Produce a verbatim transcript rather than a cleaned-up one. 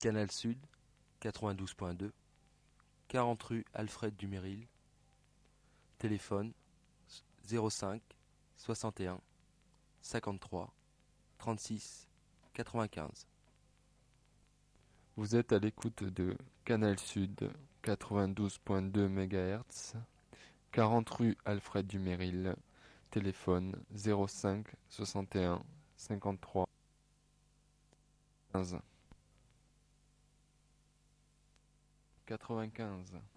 Canal Sud, quatre-vingt-douze point deux, quarante rue Alfred Duméril, téléphone zéro cinq soixante et un cinquante-trois trente-six quatre-vingt-quinze. Vous êtes à l'écoute de Canal Sud quatre-vingt-douze point deux mégahertz, quarante rue Alfred Duméril, téléphone zéro cinq soixante et un cinquante-trois quinze. quatre-vingt-quinze.